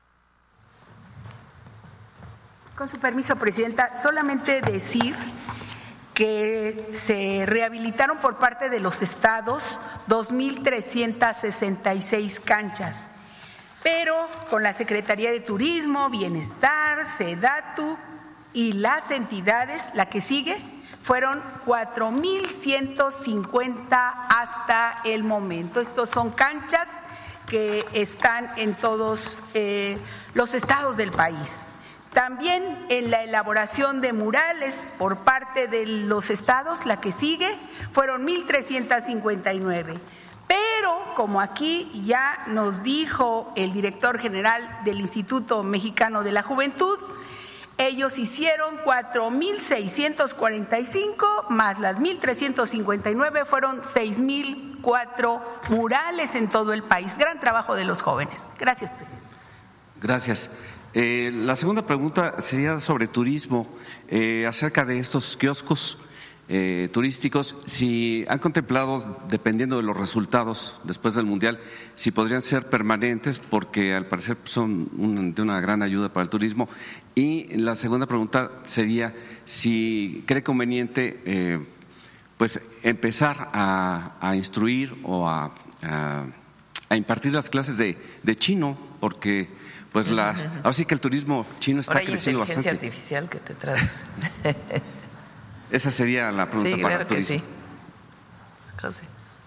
Con su permiso, Presidenta, solamente decir que se rehabilitaron por parte de los estados dos mil trescientas sesenta y seis canchas, pero con la Secretaría de Turismo, Bienestar, SEDATU y las entidades, la que sigue, fueron cuatro mil ciento cincuenta hasta el momento. Estos son canchas que están en todos eh, los estados del país. También en la elaboración de murales por parte de los estados, la que sigue, fueron mil trescientos cincuenta y nueve. Pero, como aquí ya nos dijo el director general del Instituto Mexicano de la Juventud, ellos hicieron cuatro mil seiscientos cuarenta y cinco, más las mil trescientos cincuenta y nueve, fueron seis mil cuatro murales en todo el país. Gran trabajo de los jóvenes. Gracias, presidente. Gracias. Eh, la segunda pregunta sería sobre turismo, eh, acerca de estos kioscos eh, turísticos, si han contemplado, dependiendo de los resultados después del Mundial, si podrían ser permanentes, porque al parecer son un, de una gran ayuda para el turismo. Y la segunda pregunta sería si cree conveniente eh, pues empezar a, a instruir o a, a, a impartir las clases de, de chino, porque pues la, ahora sí que el turismo chino está Ahora hay creciendo bastante. Inteligencia artificial que te traes. Esa sería la pregunta sí, para claro el turismo. Que sí. José.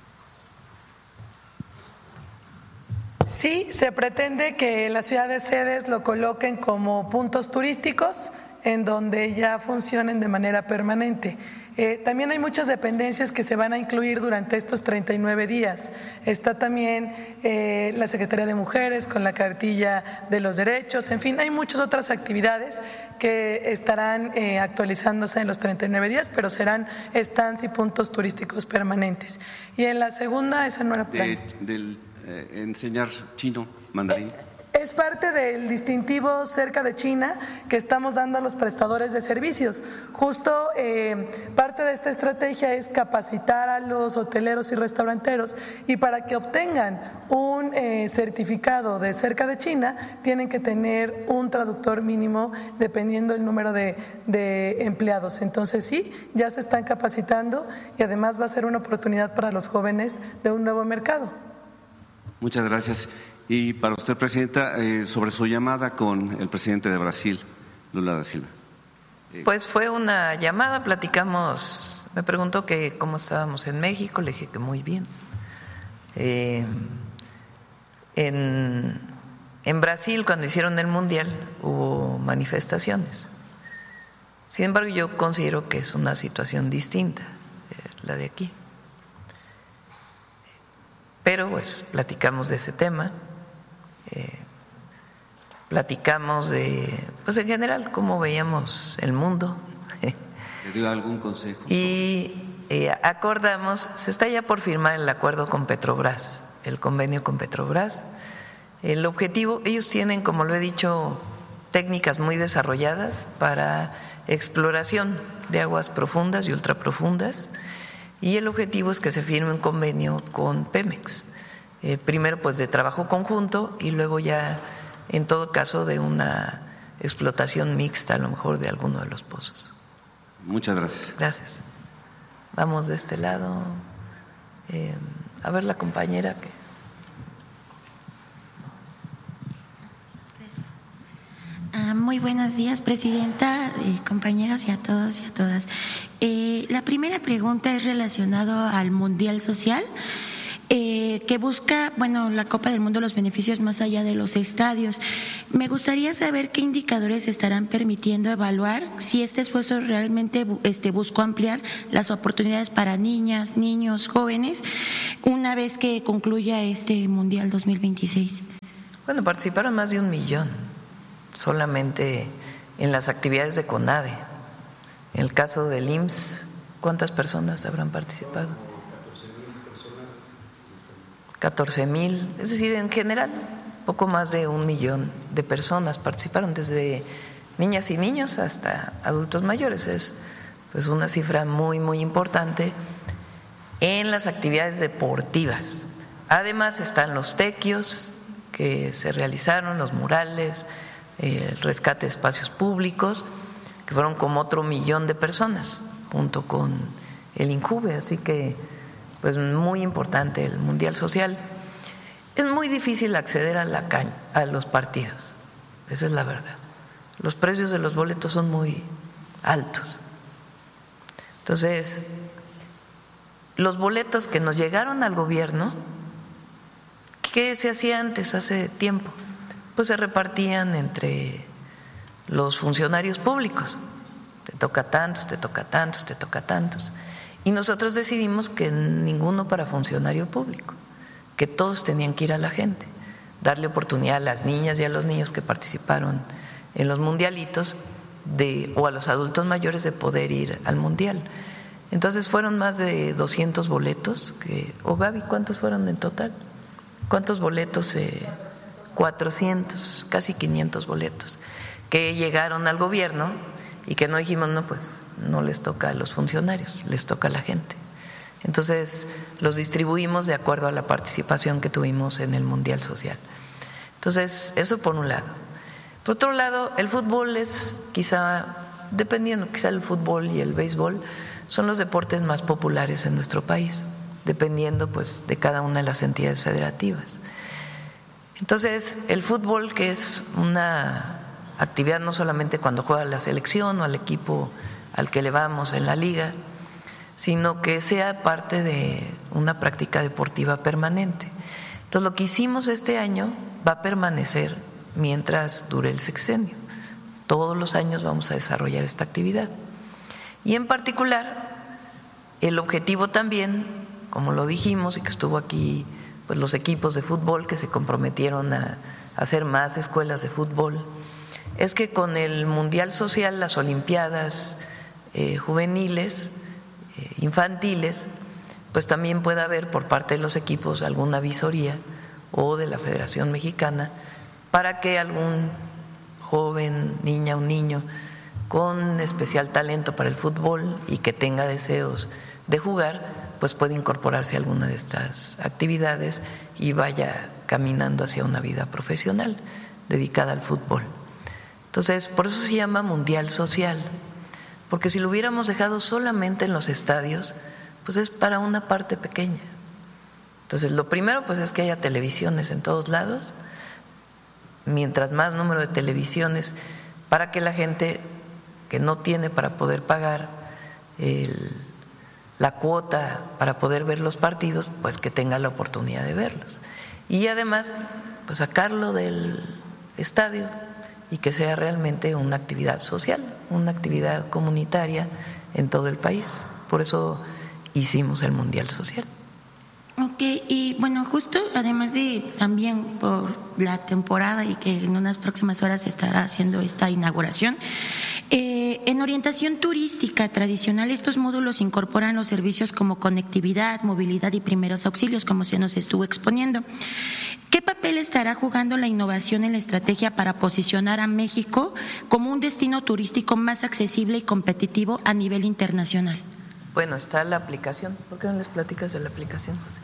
Sí, se pretende que las ciudades sedes lo coloquen como puntos turísticos en donde ya funcionen de manera permanente. Eh, también hay muchas dependencias que se van a incluir durante estos treinta y nueve días. Está también eh, la Secretaría de Mujeres con la cartilla de los derechos, en fin, hay muchas otras actividades que estarán eh, actualizándose en los treinta y nueve días, pero serán stands y puntos turísticos permanentes. Y en la segunda, esa no era plan. De, del eh, enseñar chino, mandarín. Eh, Es parte del distintivo cerca de China que estamos dando a los prestadores de servicios. Justo eh, parte de esta estrategia es capacitar a los hoteleros y restauranteros, y para que obtengan un eh, certificado de cerca de China tienen que tener un traductor mínimo dependiendo del número de, de empleados. Entonces sí, ya se están capacitando y además va a ser una oportunidad para los jóvenes de un nuevo mercado. Muchas gracias. Y para usted, Presidenta, eh, sobre su llamada con el presidente de Brasil, Lula da Silva. Eh. Pues fue una llamada, platicamos, me preguntó que cómo estábamos en México, le dije que muy bien. Eh, en, en Brasil, cuando hicieron el Mundial, hubo manifestaciones. Sin embargo, yo considero que es una situación distinta, eh, la de aquí. Pero pues platicamos de ese tema. Eh, platicamos de, pues en general, cómo veíamos el mundo. ¿Le dio algún consejo? Y eh, acordamos, se está ya por firmar el acuerdo con Petrobras, el convenio con Petrobras. El objetivo, ellos tienen, como lo he dicho, técnicas muy desarrolladas para exploración de aguas profundas y ultraprofundas, y el objetivo es que se firme un convenio con Pemex. Eh, primero pues de trabajo conjunto y luego ya en todo caso de una explotación mixta a lo mejor de alguno de los pozos. Muchas gracias. Gracias. Vamos de este lado. Eh, a ver la compañera que... Ah, muy buenos días, Presidenta, eh, compañeros y a todos y a todas. Eh, la primera pregunta es relacionado al Mundial Social. Eh, que busca, bueno, la Copa del Mundo, los beneficios más allá de los estadios. Me gustaría saber qué indicadores estarán permitiendo evaluar si este esfuerzo realmente este, buscó ampliar las oportunidades para niñas, niños, jóvenes, una vez que concluya este Mundial dos mil veintiséis. Bueno, participaron más de un millón solamente en las actividades de CONADE, En el caso del I M S S, ¿cuántas personas habrán participado? catorce mil, es decir, en general, poco más de un millón de personas participaron, desde niñas y niños hasta adultos mayores. Es pues una cifra muy, muy importante en las actividades deportivas. Además están los tequios que se realizaron, los murales, el rescate de espacios públicos, que fueron como otro millón de personas, junto con el INJUVE, así que pues muy importante el Mundial Social. Es muy difícil acceder a la caña, a los partidos, esa es la verdad. Los precios de los boletos son muy altos. Entonces, los boletos que nos llegaron al gobierno, ¿qué se hacía antes, hace tiempo? Pues se repartían entre los funcionarios públicos. Te toca tantos, te toca tantos, te toca tantos. Y nosotros decidimos que ninguno para funcionario público, que todos tenían que ir a la gente, darle oportunidad a las niñas y a los niños que participaron en los mundialitos de, o a los adultos mayores de poder ir al mundial. Entonces fueron más de doscientos boletos, que, o Gaby, ¿cuántos fueron en total? ¿Cuántos boletos? Eh, cuatrocientos, casi quinientos boletos que llegaron al gobierno y que no dijimos, no, pues no les toca a los funcionarios, les toca a la gente. Entonces los distribuimos de acuerdo a la participación que tuvimos en el Mundial Social. Entonces, eso por un lado. Por otro lado, el fútbol es quizá, dependiendo, quizá el fútbol y el béisbol son los deportes más populares en nuestro país, dependiendo pues de cada una de las entidades federativas. Entonces, el fútbol, que es una actividad no solamente cuando juega la selección o al equipo al que le vamos en la liga, sino que sea parte de una práctica deportiva permanente. Entonces, lo que hicimos este año va a permanecer mientras dure el sexenio. Todos los años vamos a desarrollar esta actividad. Y en particular, el objetivo también, como lo dijimos y que estuvo aquí, pues los equipos de fútbol que se comprometieron a hacer más escuelas de fútbol, es que con el Mundial Social, las Olimpiadas eh, juveniles, eh, infantiles, pues también pueda haber por parte de los equipos alguna visoría o de la Federación Mexicana para que algún joven, niña o niño con especial talento para el fútbol y que tenga deseos de jugar, pues puede incorporarse a alguna de estas actividades y vaya caminando hacia una vida profesional dedicada al fútbol. Entonces, por eso se llama Mundial Social, porque si lo hubiéramos dejado solamente en los estadios, pues es para una parte pequeña. Entonces, lo primero pues es que haya televisiones en todos lados, mientras más número de televisiones, para que la gente que no tiene para poder pagar el, la cuota para poder ver los partidos, pues que tenga la oportunidad de verlos. Y además, pues sacarlo del estadio y que sea realmente una actividad social, una actividad comunitaria en todo el país. Por eso hicimos el Mundial Social. Ok, y bueno, justo además de también por la temporada y que en unas próximas horas se estará haciendo esta inauguración, eh, en orientación turística tradicional estos módulos incorporan los servicios como conectividad, movilidad y primeros auxilios, como se nos estuvo exponiendo. ¿Qué papel estará jugando la innovación en la estrategia para posicionar a México como un destino turístico más accesible y competitivo a nivel internacional? Bueno, está la aplicación. ¿Por qué no les platicas de la aplicación, José?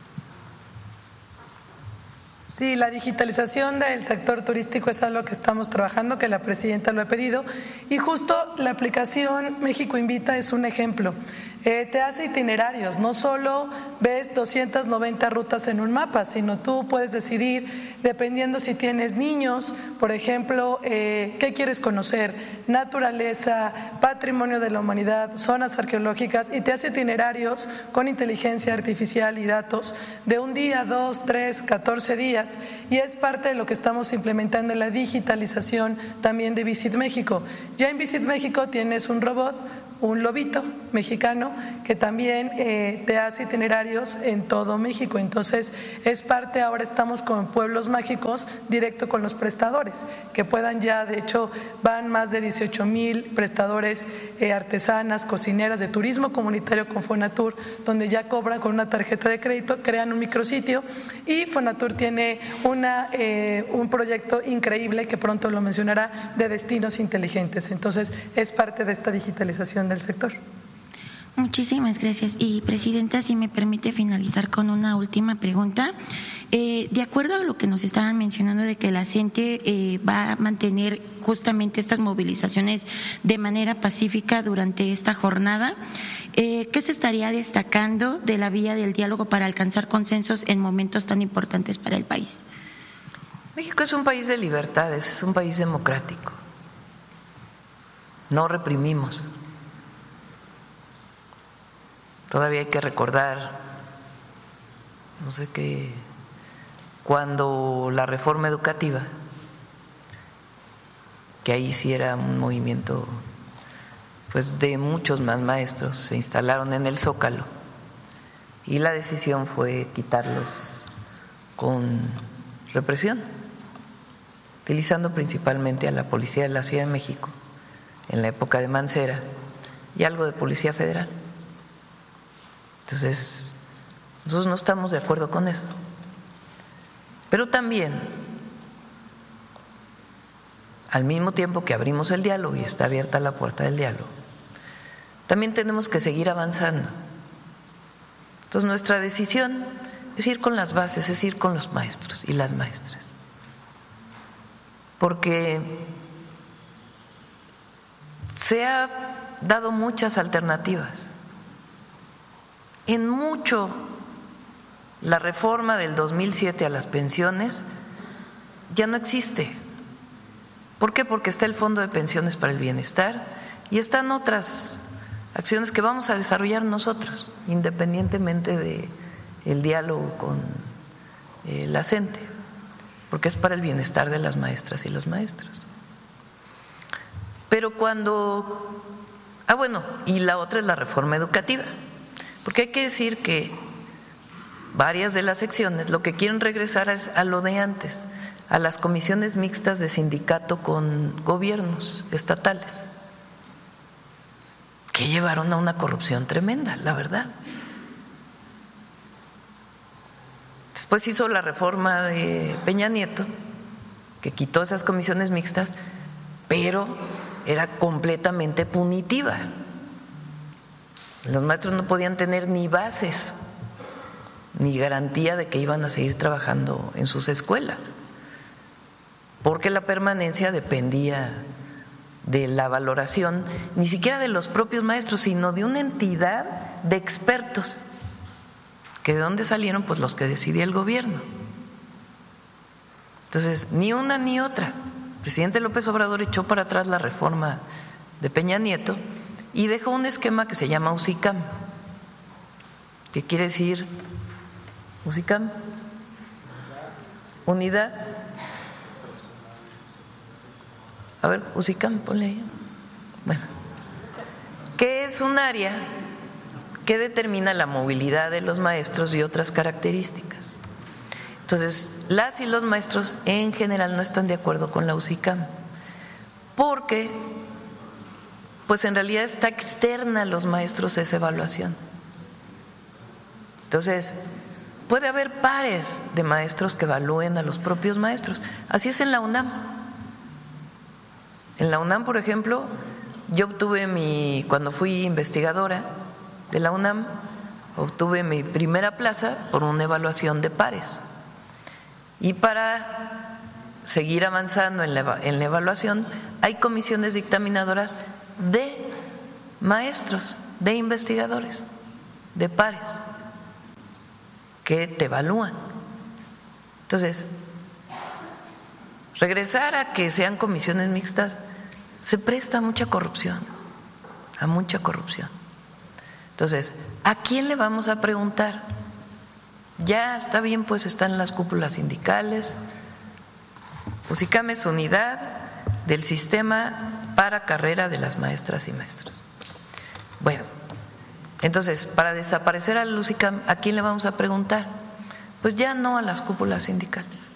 Sí, la digitalización del sector turístico es algo que estamos trabajando, que la presidenta lo ha pedido, y justo la aplicación México Invita es un ejemplo. Eh, te hace itinerarios, no solo ves doscientas noventa rutas en un mapa, sino tú puedes decidir, dependiendo si tienes niños, por ejemplo, eh, qué quieres conocer, naturaleza, patrimonio de la humanidad, zonas arqueológicas, y te hace itinerarios con inteligencia artificial y datos de un día, dos, tres, catorce días, y es parte de lo que estamos implementando en la digitalización también de Visit México. Ya en Visit México tienes un robot un lobito mexicano que también eh, te hace itinerarios en todo México. Entonces es parte, ahora estamos con Pueblos Mágicos directo con los prestadores, que puedan ya, de hecho van más de dieciocho mil prestadores, eh, artesanas, cocineras de turismo comunitario con Fonatur, donde ya cobran con una tarjeta de crédito, crean un micrositio y Fonatur tiene una, eh, un proyecto increíble que pronto lo mencionará de destinos inteligentes. Entonces es parte de esta digitalización del sector. Muchísimas gracias. Y Presidenta, si me permite finalizar con una última pregunta. Eh, de acuerdo a lo que nos estaban mencionando de que la gente eh, va a mantener justamente estas movilizaciones de manera pacífica durante esta jornada, eh, ¿qué se estaría destacando de la vía del diálogo para alcanzar consensos en momentos tan importantes para el país? México es un país de libertades, es un país democrático. No reprimimos. Todavía hay que recordar, no sé qué, cuando la reforma educativa, que ahí sí era un movimiento pues de muchos más maestros, se instalaron en el Zócalo y la decisión fue quitarlos con represión, utilizando principalmente a la Policía de la Ciudad de México en la época de Mancera y algo de Policía Federal. Entonces, nosotros no estamos de acuerdo con eso. Pero también, al mismo tiempo que abrimos el diálogo y está abierta la puerta del diálogo, también tenemos que seguir avanzando. Entonces, nuestra decisión es ir con las bases, es ir con los maestros y las maestras. Porque se ha dado muchas alternativas. En mucho, la reforma del dos mil siete a las pensiones ya no existe. ¿Por qué? Porque está el Fondo de Pensiones para el Bienestar y están otras acciones que vamos a desarrollar nosotros, independientemente del diálogo con eh, la gente, porque es para el bienestar de las maestras y los maestros. Pero cuando… Ah, bueno, y la otra es la reforma educativa. Porque hay que decir que varias de las secciones lo que quieren regresar es a lo de antes, a las comisiones mixtas de sindicato con gobiernos estatales, que llevaron a una corrupción tremenda, la verdad. Después hizo la reforma de Peña Nieto, que quitó esas comisiones mixtas, pero era completamente punitiva. Los maestros no podían tener ni bases, ni garantía de que iban a seguir trabajando en sus escuelas, porque la permanencia dependía de la valoración, ni siquiera de los propios maestros, sino de una entidad de expertos, que de dónde salieron, pues los que decidía el gobierno. Entonces, ni una ni otra. El presidente López Obrador echó para atrás la reforma de Peña Nieto y dejó un esquema que se llama UCICAM. ¿Qué quiere decir UCICAM? Unidad. A ver, UCICAM, ponle ahí. Bueno, que es un área que determina la movilidad de los maestros y otras características. Entonces, las y los maestros en general no están de acuerdo con la UCICAM, porque pues en realidad está externa a los maestros esa evaluación. Entonces, puede haber pares de maestros que evalúen a los propios maestros. Así es en la UNAM. En la UNAM, por ejemplo, yo obtuve mi, cuando fui investigadora de la UNAM, obtuve mi primera plaza por una evaluación de pares. Y para seguir avanzando en la, en la evaluación, hay comisiones dictaminadoras de maestros, de investigadores, de pares, que te evalúan. Entonces, regresar a que sean comisiones mixtas se presta a mucha corrupción, a mucha corrupción. Entonces, ¿a quién le vamos a preguntar? Ya está bien, pues están las cúpulas sindicales. UCICAM es unidad del sistema para carrera de las maestras y maestros. Bueno, entonces, para desaparecer al Lusicam, ¿a quién le vamos a preguntar? Pues ya no a las cúpulas sindicales.